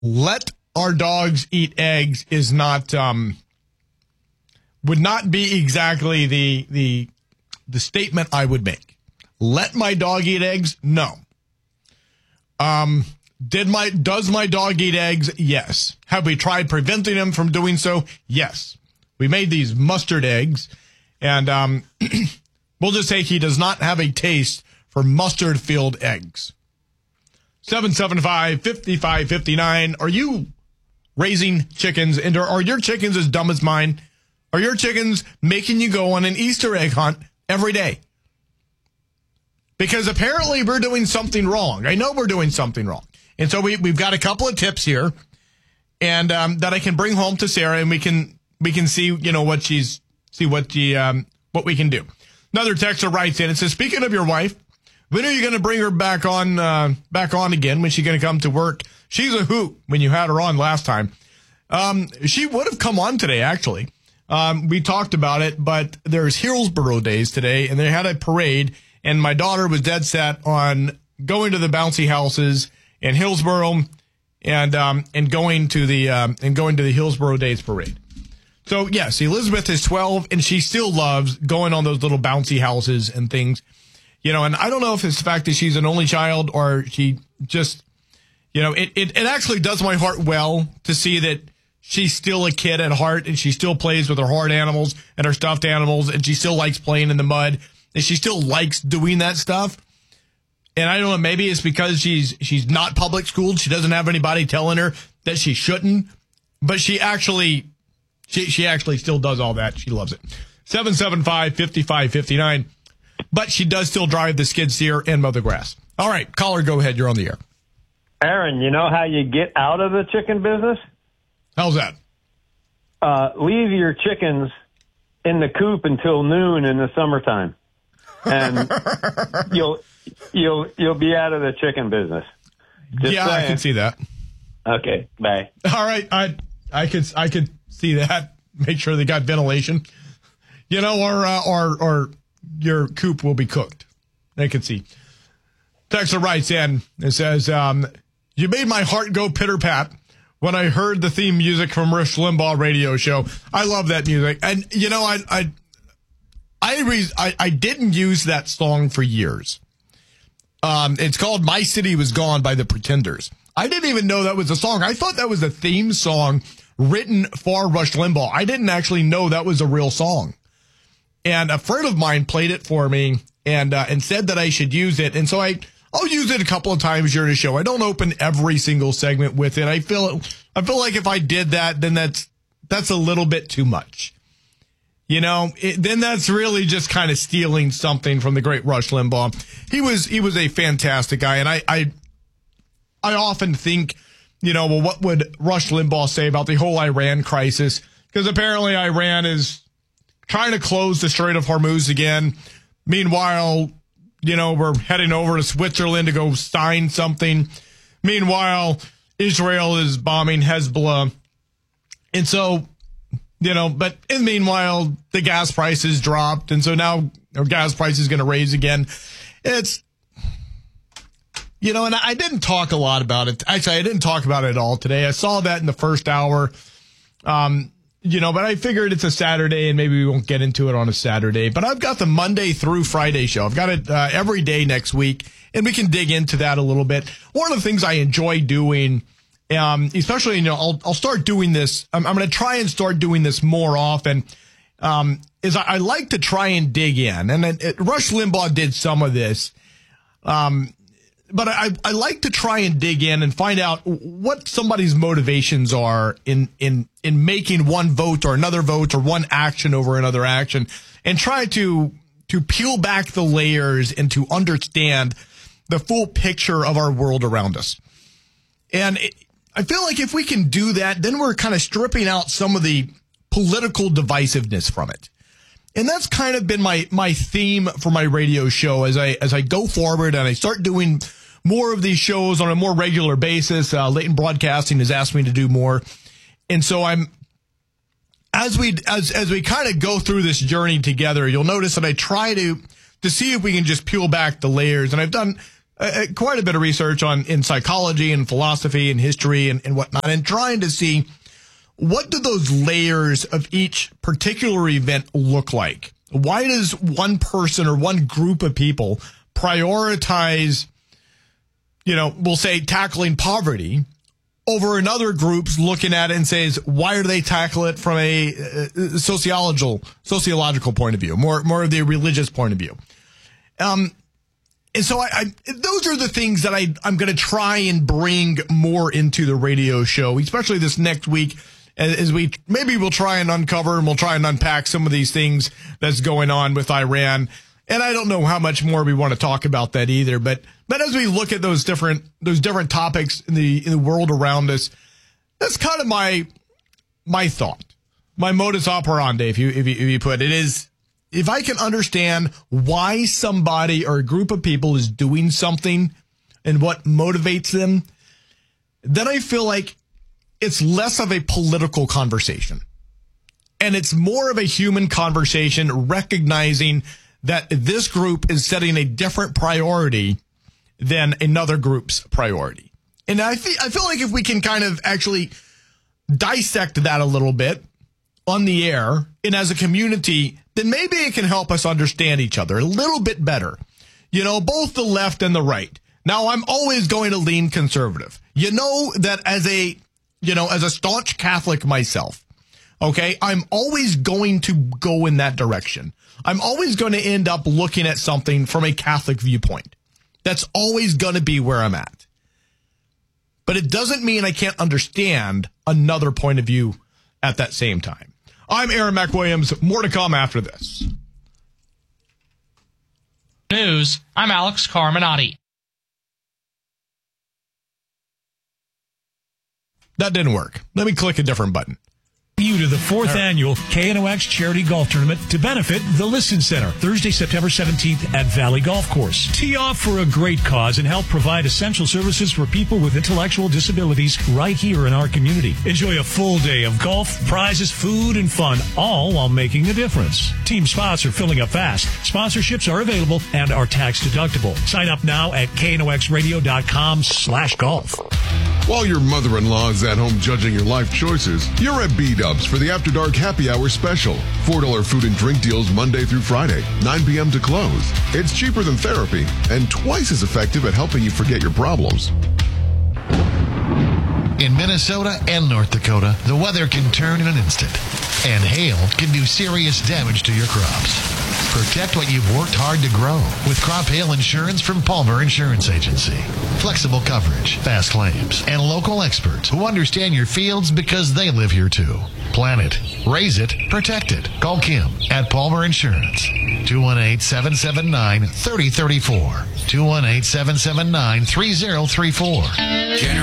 let our dogs eat eggs is not would not be exactly the statement I would make. Let my dog eat eggs? No. Does my dog eat eggs? Yes. Have we tried preventing him from doing so? Yes. We made these mustard eggs, and we'll just say he does not have a taste for mustard-filled eggs. 775-5559. Are you raising chickens, and are your chickens as dumb as mine? Are your chickens making you go on an Easter egg hunt every day? Because apparently we're doing something wrong. I know we're doing something wrong. And so we've got a couple of tips here, and that I can bring home to Sarah, and we can see, what we can do. Another texter writes in and says, speaking of your wife, when are you going to bring her back on again? When she's going to come to work? She's a hoot when you had her on last time. She would have come on today, actually. We talked about it, but there's Hillsborough Days today, and they had a parade, and my daughter was dead set on going to the bouncy houses in Hillsborough and going to the Hillsborough Days parade. So yes, Elizabeth is 12, and she still loves going on those little bouncy houses and things. And I don't know if it's the fact that she's an only child or she just, it actually does my heart well to see that she's still a kid at heart, and she still plays with her hard animals and her stuffed animals, and she still likes playing in the mud, and she still likes doing that stuff. And I don't know, maybe it's because she's not public schooled. She doesn't have anybody telling her that she shouldn't, but she actually still does all that. She loves it. 775-5559. But she does still drive the skid steer and mow the grass. All right, caller, go ahead. You're on the air. Aaron, you know how you get out of the chicken business? How's that? Leave your chickens in the coop until noon in the summertime, and you'll be out of the chicken business. Just saying. I can see that. Okay, bye. All right, I could see that. Make sure they got ventilation. Or your coop will be cooked. I can see. Texter writes in and says, you made my heart go pitter-pat when I heard the theme music from Rush Limbaugh radio show. I love that music. And, I didn't use that song for years. It's called My City Was Gone by the Pretenders. I didn't even know that was a song. I thought that was a theme song written for Rush Limbaugh. I didn't actually know that was a real song. And a friend of mine played it for me and said that I should use it. And so I'll use it a couple of times during the show. I don't open every single segment with it. I feel like if I did that, then that's a little bit too much. Then that's really just kind of stealing something from the great Rush Limbaugh. He was a fantastic guy. And I often think, well, what would Rush Limbaugh say about the whole Iran crisis? Because apparently Iran is trying to close the Strait of Hormuz again. Meanwhile, we're heading over to Switzerland to go sign something. Meanwhile, Israel is bombing Hezbollah. And so, but in the meanwhile, the gas prices dropped. And so now our gas price is going to raise again. It's, and I didn't talk a lot about it. Actually, I didn't talk about it at all today. I saw that in the first hour. But I figured it's a Saturday and maybe we won't get into it on a Saturday. But I've got the Monday through Friday show. I've got it every day next week, and we can dig into that a little bit. One of the things I enjoy doing, especially, I'll start doing this. I'm going to try and start doing this more often, is I like to try and dig in. And Rush Limbaugh did some of this. But I like to try and dig in and find out what somebody's motivations are in making one vote or another vote or one action over another action, and try to peel back the layers and to understand the full picture of our world around us. And I feel like if we can do that, then we're kind of stripping out some of the political divisiveness from it. And that's kind of been my theme for my radio show as I go forward and I start doing more of these shows on a more regular basis. Leighton Broadcasting has asked me to do more. And so as we kind of go through this journey together, you'll notice that I try to see if we can just peel back the layers. And I've done quite a bit of research in psychology and philosophy and history and whatnot, and trying to see what do those layers of each particular event look like. Why does one person or one group of people prioritize, we'll say tackling poverty over another group's looking at it and says, why do they tackle it from a sociological point of view, more of the religious point of view? And so those are the things that I'm going to try and bring more into the radio show, especially this next week, as we'll try and uncover and we'll try and unpack some of these things that's going on with Iran. And I don't know how much more we want to talk about that either, but as we look at those different topics in the world around us, that's kind of my thought, my modus operandi, if you put it, is if I can understand why somebody or a group of people is doing something and what motivates them, then I feel like it's less of a political conversation and it's more of a human conversation, recognizing that this group is setting a different priority than another group's priority. And I feel like if we can kind of actually dissect that a little bit on the air and as a community, then maybe it can help us understand each other a little bit better. Both the left and the right. Now, I'm always going to lean conservative. That as a staunch Catholic myself, okay, I'm always going to go in that direction. I'm always going to end up looking at something from a Catholic viewpoint. That's always going to be where I'm at. But it doesn't mean I can't understand another point of view at that same time. I'm Aaron McWilliams. More to come after this. News, I'm Alex Carminati. That didn't work. Let me click a different button. You to the 4th annual KNOX Charity Golf Tournament to benefit the Listen Center, Thursday, September 17th at Valley Golf Course. Tee off for a great cause and help provide essential services for people with intellectual disabilities right here in our community. Enjoy a full day of golf, prizes, food, and fun, all while making a difference. Team spots are filling up fast. Sponsorships are available and are tax deductible. Sign up now at knoxradio.com/golf. While your mother-in-law is at home judging your life choices, you're at B-Dubs for the After Dark Happy Hour special. $4 food and drink deals Monday through Friday, 9 p.m. to close. It's cheaper than therapy and twice as effective at helping you forget your problems. In Minnesota and North Dakota, the weather can turn in an instant, and hail can do serious damage to your crops. Protect what you've worked hard to grow with crop hail insurance from Palmer Insurance Agency. Flexible coverage, fast claims, and local experts who understand your fields because they live here too. Plan it, raise it, protect it. Call Kim at Palmer Insurance. 218-779-3034. 218-779-3034.